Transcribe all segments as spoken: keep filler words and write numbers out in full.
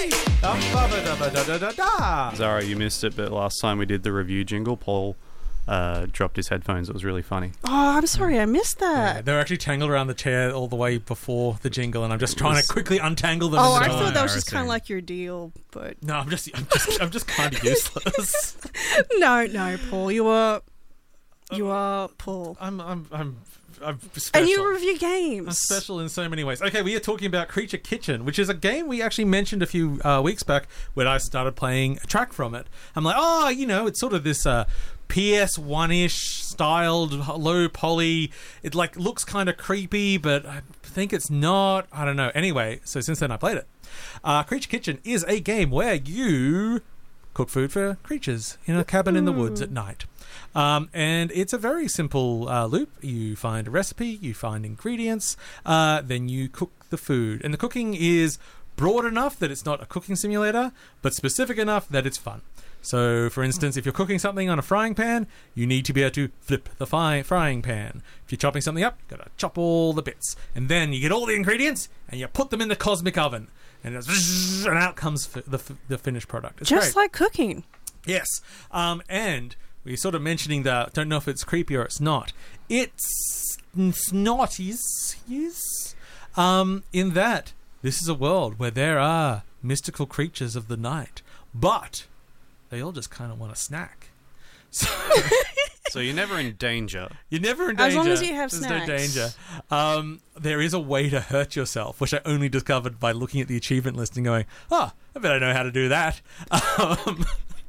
Zara, you missed it, but last time we did the review jingle, Paul uh, dropped his headphones. It was really funny. Oh, I'm sorry, I missed that. Yeah, they were actually tangled around the chair all the way before the jingle, and I'm just trying was- to quickly untangle them. Oh, in the I time. thought that was just kind of Embarrassing. like your deal, but No, I'm just, I'm just, I'm just kind of useless. no, no, Paul, you are, you are Paul, I'm, I'm, I'm, I'm special. and you review I'm games. special in so many ways. Okay, we are talking about Creature Kitchen, which is a game we actually mentioned a few uh, weeks back when I started playing a track from it. I'm like, oh, you know, it's sort of this uh, P S one-ish styled, low poly. It like looks kind of creepy, but I think it's not. I don't know. Anyway, so since then I played it. Uh, Creature Kitchen is a game where you cook food for creatures in a cabin in the woods at night. Um, and it's a very simple uh, loop. You find a recipe, you find ingredients, uh, then you cook the food. And the cooking is broad enough that it's not a cooking simulator, but specific enough that it's fun. So, for instance, if you're cooking something on a frying pan, you need to be able to flip the fi- frying pan. If you're chopping something up, you've got to chop all the bits. And then you get all the ingredients, and you put them in the cosmic oven. And, it's, and out comes f- the, f- the finished product. It's Just great. like cooking. Yes. Um, and we're sort of mentioning that, don't know if it's creepy or it's not. It's, it's not, is, is, um, in that this is a world where there are mystical creatures of the night, but they all just kind of want a snack. So So you're never in danger. you're never in As danger. long as you have There's snacks. no danger. Um, there is a way to hurt yourself, which I only discovered by looking at the achievement list and going, oh, I bet I know how to do that. Um,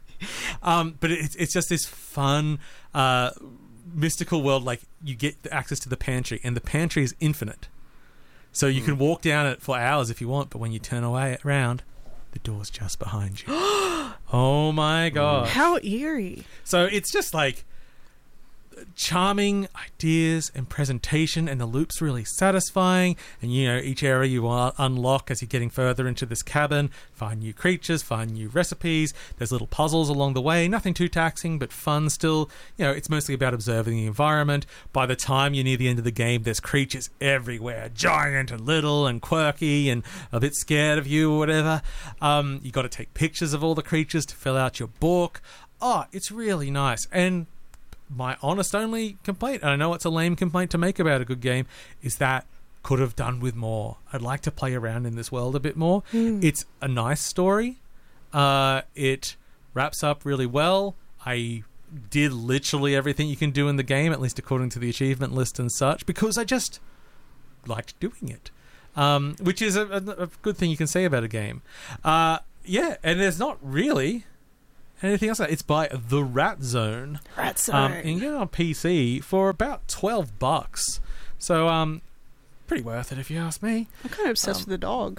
um, but it's it's just this fun, uh, mystical world. Like, you get access to the pantry, and the pantry is infinite. So you can walk down it for hours if you want, but when you turn away around, the door's just behind you. Oh my god. How eerie. So it's just like charming ideas and presentation, and the loop's really satisfying. And you know, each area you un- unlock as you're getting further into this cabin, find new creatures, find new recipes. There's little puzzles along the way, nothing too taxing but fun still. You know, it's mostly about observing the environment. By the time you're near the end of the game, there's creatures everywhere, giant and little and quirky and a bit scared of you or whatever. Um, you got to take pictures of all the creatures to fill out your book. Oh, it's really nice. And my honest only complaint, and I know it's a lame complaint to make about a good game, is that could have done with more. I'd like to play around in this world a bit more. Mm. It's a nice story. Uh, it wraps up really well. I did literally everything you can do in the game, at least according to the achievement list and such, because I just liked doing it, um, which is a, a, a good thing you can say about a game. Uh, yeah, and there's not really anything else. It's by The Rat Zone. Rat Zone. Um, and you can get it on P C for about twelve bucks. So, um, pretty worth it if you ask me. I'm kind of obsessed um, with the dog.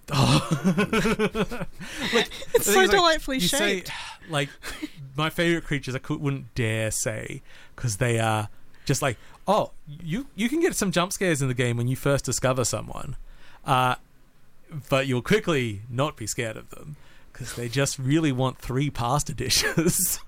Look, It's the so thing is, like, delightfully you say, shaped. like, my favorite creatures I could, wouldn't dare say, because they are just like, oh, you you can get some jump scares in the game when you first discover someone, uh, but you'll quickly not be scared of them, because they just really want three pasta dishes.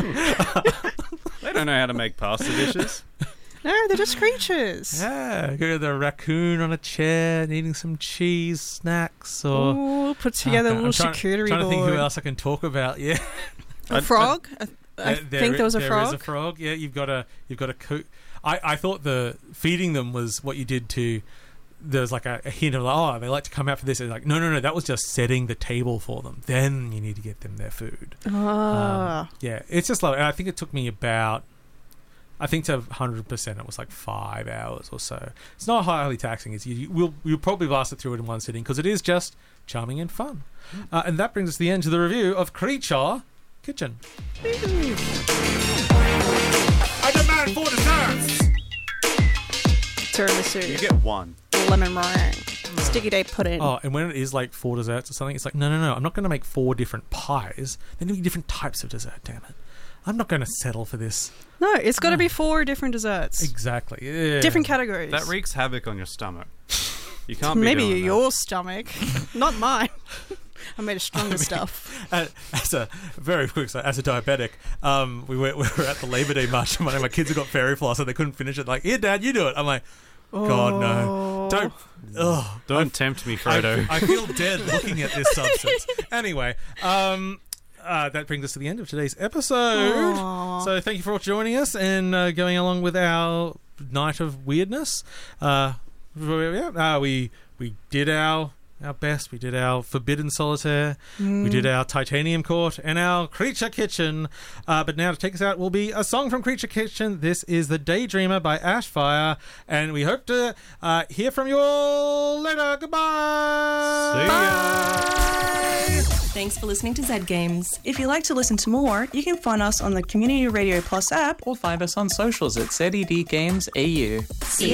They don't know how to make pasta dishes. No, they're just creatures. Yeah, go to the raccoon on a chair, needing some cheese snacks, or Ooh, put together Okay, a little I'm trying, charcuterie trying to think board. who else I can talk about. Yeah, A frog? I, I There- there think i- there was a there frog. is a frog. Yeah, you've got to you've got to cook. I, I thought the feeding them was what you did to. There's like a, a hint of like, oh, they like to come out for this. And like, no, no, no, that was just setting the table for them. Then you need to get them their food. Ah. Um, yeah, it's just like, I think it took me about, I think to one hundred percent it was like five hours or so. It's not highly taxing. It's you, you will you'll probably blast it through it in one sitting because it is just charming and fun. Uh, and that brings us to the end to the review of Creature Kitchen. I demand four desserts. Tiramisu. You get one. Lemon meringue. Sticky day pudding. Oh, and when it is like four desserts or something, it's like, no, no, no, I'm not going to make four different pies. There need to be different types of dessert, damn it. I'm not going to settle for this. No, it's got to be four different desserts. Exactly. Yeah. Different categories. That wreaks havoc on your stomach. You can't be Maybe doing your that. stomach, not mine. I made a stronger mean- stuff. Uh, as a very quick, so as a diabetic, um, we were we were at the Labor Day march, and one of my kids had got fairy floss, and they couldn't finish it. Like, here, Dad, you do it. I'm like, God no. Don't. Ugh. Don't tempt me, Frodo. I, I feel dead looking at this substance. Anyway, um, uh, that brings us to the end of today's episode. Aww. So thank you for joining us and uh, going along with our night of weirdness. Uh, yeah, uh, we we did our our best. We did our Forbidden Solitaire. Mm. We did our Titanium Court and our Creature Kitchen. Uh, but now to take us out will be a song from Creature Kitchen. This is The Daydreamer by Ashfire. And we hope to uh, hear from you all later. Goodbye. See ya. Thanks for listening to Zed Games. If you'd like to listen to more, you can find us on the Community Radio Plus app. Or find us on socials at Z E D Games A U.